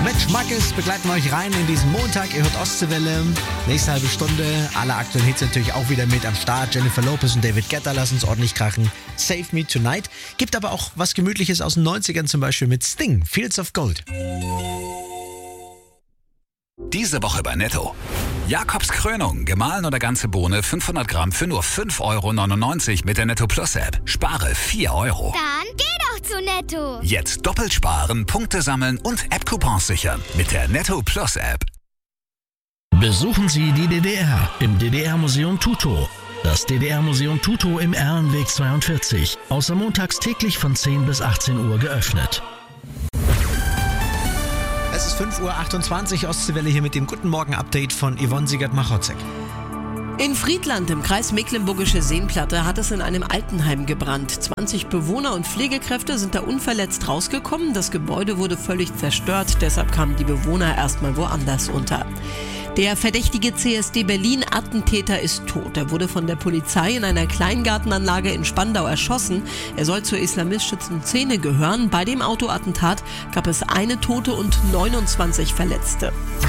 Mit Schmackes begleiten wir euch rein in diesen Montag. Ihr hört Ostseewelle. Nächste halbe Stunde. Alle aktuellen Hits natürlich auch wieder mit am Start. Jennifer Lopez und David Guetta lassen uns ordentlich krachen. Save Me Tonight. Gibt aber auch was Gemütliches aus den 90ern, zum Beispiel mit Sting. Fields of Gold. Diese Woche bei Netto. Jakobs Krönung, gemahlen oder ganze Bohne, 500 Gramm für nur 5,99 € mit der Netto Plus App. Spare 4 €. Dann geh doch zu Netto. Jetzt doppelt sparen, Punkte sammeln und App-Coupons sichern mit der Netto Plus App. Besuchen Sie die DDR im DDR-Museum Tutow. Das DDR-Museum Tutow im Erlenweg 42. Außer montags täglich von 10 bis 18 Uhr geöffnet. Es ist 5:28 Uhr, Ostseewelle hier mit dem Guten Morgen-Update von Yvonne Siegert-Machotzek. In Friedland im Kreis Mecklenburgische Seenplatte hat es in einem Altenheim gebrannt. 20 Bewohner und Pflegekräfte sind da unverletzt rausgekommen. Das Gebäude wurde völlig zerstört, deshalb kamen die Bewohner erstmal woanders unter. Der verdächtige CSD Berlin-Attentäter ist tot. Er wurde von der Polizei in einer Kleingartenanlage in Spandau erschossen. Er soll zur islamistischen Szene gehören. Bei dem Autoattentat gab es eine Tote und 29 Verletzte.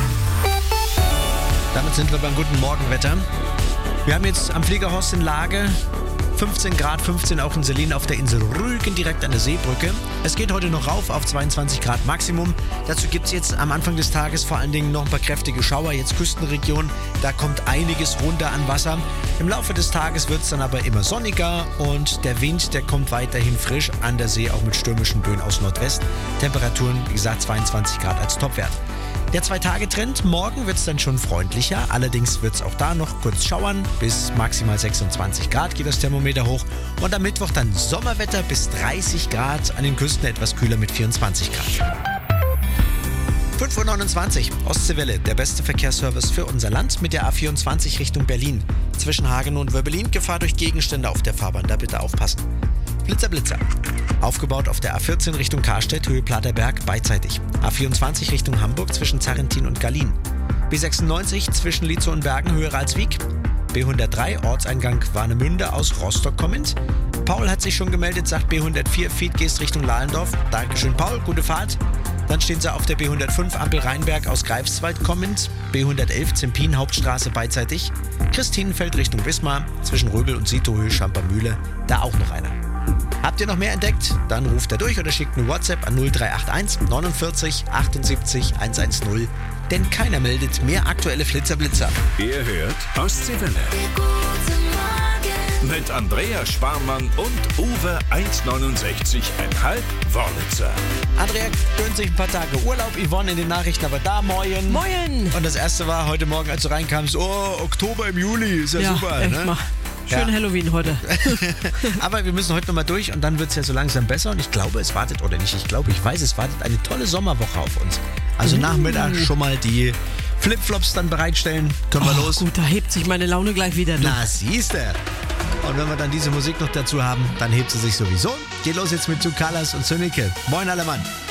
Damit sind wir beim guten Morgenwetter. Wir haben jetzt am Fliegerhorst in Lage 15 Grad, 15 auch in Selin auf der Insel Rügen, direkt an der Seebrücke. Es geht heute noch rauf auf 22 Grad Maximum. Dazu gibt es jetzt am Anfang des Tages vor allen Dingen noch ein paar kräftige Schauer. Jetzt Küstenregion, da kommt einiges runter an Wasser. Im Laufe des Tages wird es dann aber immer sonniger und der Wind, der kommt weiterhin frisch an der See, auch mit stürmischen Böen aus Nordwest. Temperaturen, wie gesagt, 22 Grad als Topwert. Der 2-Tage-Trend, morgen wird es dann schon freundlicher, allerdings wird es auch da noch kurz schauern, bis maximal 26 Grad geht das Thermometer hoch und am Mittwoch dann Sommerwetter bis 30 Grad, an den Küsten etwas kühler mit 24 Grad. 5:29 Uhr, Ostseewelle, der beste Verkehrsservice für unser Land mit der A24 Richtung Berlin. Zwischen Hagen und Wöbbelin, Gefahr durch Gegenstände auf der Fahrbahn, da bitte aufpassen. Blitzer, Blitzer. Aufgebaut auf der A14 Richtung Karstedt, Höhe Platerberg, beidseitig. A24 Richtung Hamburg zwischen Zarrentin und Gallien. B96 zwischen Lietzow und Bergen, Höhe Ralswiek. B103 Ortseingang Warnemünde aus Rostock kommend. Paul hat sich schon gemeldet, sagt B104 Fiedgeest Richtung Lahlendorf. Dankeschön Paul, gute Fahrt. Dann stehen sie auf der B105 Ampel Rheinberg aus Greifswald kommend. B111 Zempin Hauptstraße beidseitig. Christinenfeld Richtung Wismar. Zwischen Röbel und Sitohöhe Schampermühle. Da auch noch einer. Habt ihr noch mehr entdeckt? Dann ruft er durch oder schickt eine WhatsApp an 0381 49 78 110. Denn keiner meldet mehr aktuelle Flitzer-Blitzer. Ihr hört Ostseewelle. Mit Andrea Sparmann und Uwe 1,69,5 Wörlitzer. Andrea gönnt sich ein paar Tage Urlaub, Yvonne in den Nachrichten, aber da moin. Moin! Und das erste war heute Morgen, als du reinkamst, oh, Oktober im Juli, ist ja super. Echt Ne? mal. Schön Halloween heute. Aber wir müssen heute nochmal durch und dann wird es ja so langsam besser. Und ich glaube, es wartet, oder nicht, ich weiß, es wartet eine tolle Sommerwoche auf uns. Also Nachmittag schon mal die Flipflops dann bereitstellen. Können wir los? Gut, da hebt sich meine Laune gleich wieder. Na, siehste. Und wenn wir dann diese Musik noch dazu haben, dann hebt sie sich sowieso. Geht los jetzt mit Two Colors und Zunike. Moin, alle Mann.